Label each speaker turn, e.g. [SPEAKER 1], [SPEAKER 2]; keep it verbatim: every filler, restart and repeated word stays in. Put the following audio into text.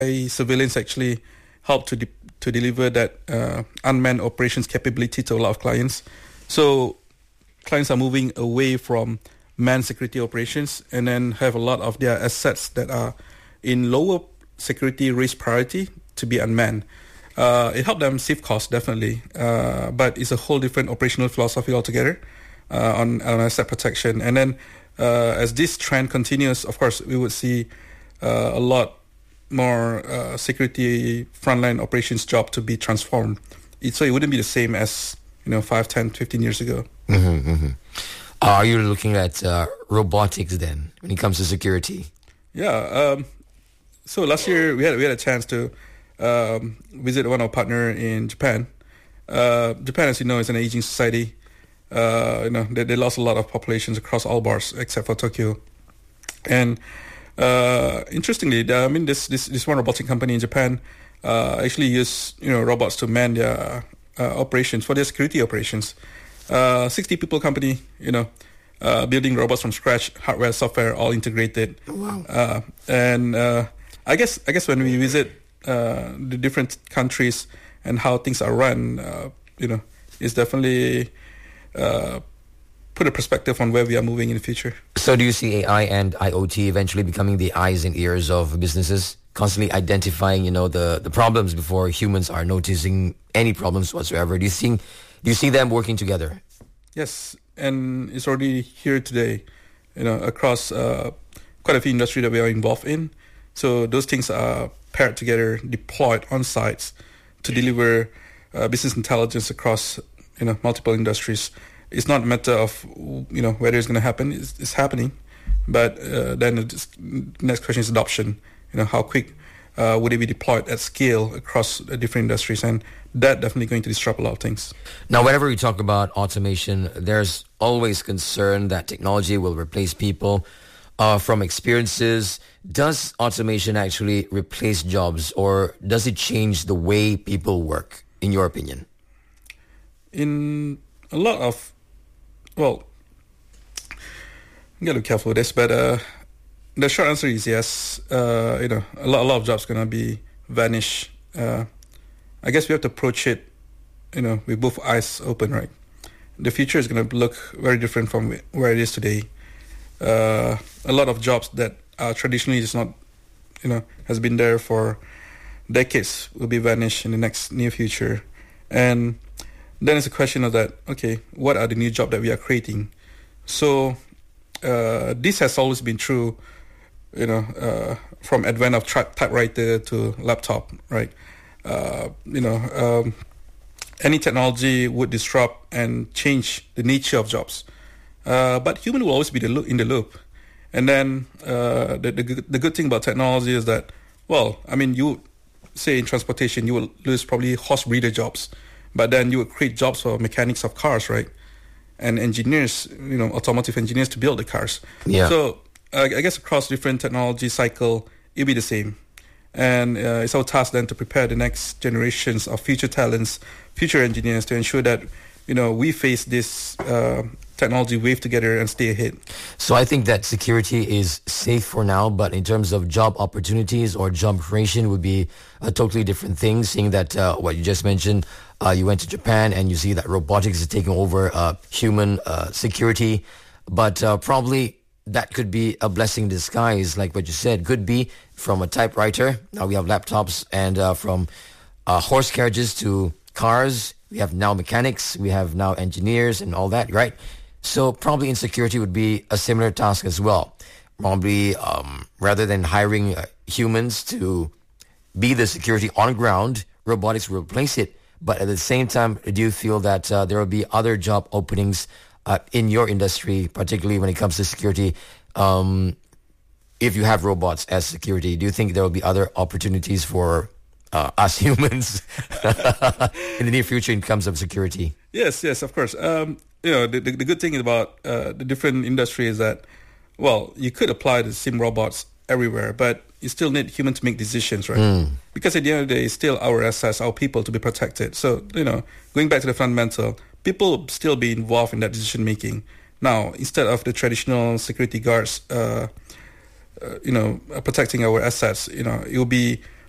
[SPEAKER 1] surveillance actually help to de- to deliver that uh, unmanned operations capability to a lot of clients. So clients are moving away from manned security operations and then have a lot of their assets that are in lower security risk priority to be unmanned. Uh, it helped them save costs, definitely, uh, but it's a whole different operational philosophy altogether uh, on, on asset protection. And then uh, as this trend continues, of course, we would see uh, a lot more uh, security frontline operations job to be transformed. It, so it wouldn't be the same as, you know, five, ten, fifteen years ago.
[SPEAKER 2] Mm-hmm, mm-hmm. Are you looking at uh, robotics then when it comes to security?
[SPEAKER 1] Yeah. Um, so last year we had we had a chance to um, visit one of our partner in Japan. Uh, Japan, as you know, is an aging society. Uh, you know, they, they lost a lot of populations across all bars except for Tokyo. And uh, interestingly, the, I mean, this, this this one robotic company in Japan uh, actually use you know robots to man their uh, operations for their security operations. Uh, sixty people company, you know, uh, building robots from scratch, hardware, software, all integrated.
[SPEAKER 2] Wow.
[SPEAKER 1] Uh, and uh, I guess I guess when we visit uh, the different countries and how things are run, uh, you know, it's definitely uh, put a perspective on where we are moving in the future.
[SPEAKER 2] So do you see A I and I O T eventually becoming the eyes and ears of businesses, constantly identifying, you know, the, the problems before humans are noticing any problems whatsoever? Do you think Do you see them working together?
[SPEAKER 1] Yes, and it's already here today, you know, across uh, quite a few industries that we are involved in. So those things are paired together, deployed on sites to deliver uh, business intelligence across, you know, multiple industries. It's not a matter of, you know, whether it's going to happen. It's, it's happening. But uh, then the next question is adoption. You know, how quick uh, would it be deployed at scale across uh, different industries? And that definitely going to disrupt a lot of things.
[SPEAKER 2] Now, whenever we talk about automation, there's always concern that technology will replace people. Uh, from experiences, does automation actually replace jobs, or does it change the way people work, in your opinion?
[SPEAKER 1] In a lot of, well, I'm going to be careful with this, but uh, the short answer is yes. Uh, you know, a lot, a lot of jobs going to be vanish. Uh, I guess we have to approach it, you know, with both eyes open, right? The future is going to look very different from where it is today. Uh, a lot of jobs that are traditionally just not, you know, has been there for decades will be vanished in the next near future. And then it's a question of that, okay, what are the new jobs that we are creating? So uh, this has always been true, you know, uh, from advent of tri- typewriter to laptop, right? Uh, you know, um, any technology would disrupt and change the nature of jobs. Uh, but human will always be the lo- in the loop. And then uh, the, the the good thing about technology is that, well, I mean, you say in transportation, you will lose probably horse breeder jobs, but then you will create jobs for mechanics of cars, right? And engineers, you know, automotive engineers to build the cars.
[SPEAKER 2] Yeah.
[SPEAKER 1] So uh, I guess across different technology cycle, it'll be the same. And uh, it's our task then to prepare the next generations of future talents, future engineers to ensure that, you know, we face this uh, technology wave together and stay ahead.
[SPEAKER 2] So I think that security is safe for now, but in terms of job opportunities or job creation would be a totally different thing, seeing that uh, what you just mentioned, uh, you went to Japan and you see that robotics is taking over uh, human uh, security, but uh, probably that could be a blessing in disguise, like what you said, could be from a typewriter. Now we have laptops, and uh, from uh, horse carriages to cars, we have now mechanics, we have now engineers and all that, right? So probably in security would be a similar task as well. Probably um, rather than hiring uh, humans to be the security on ground, robotics will replace it. But at the same time, do you feel that uh, there will be other job openings uh, in your industry, particularly when it comes to security? Um, if you have robots as security, do you think there will be other opportunities for uh, us humans in the near future in terms of security?
[SPEAKER 1] Yes, yes, of course. Um, you know, the, the, the good thing about uh, the different industry is that, well, you could apply the same robots everywhere, but you still need humans to make decisions, right? Mm. Because at the end of the day, it's still our assets, our people to be protected. So, you know, going back to the fundamental, people will still be involved in that decision making. Now, instead of the traditional security guards, uh, uh, you know, protecting our assets, you know, it will be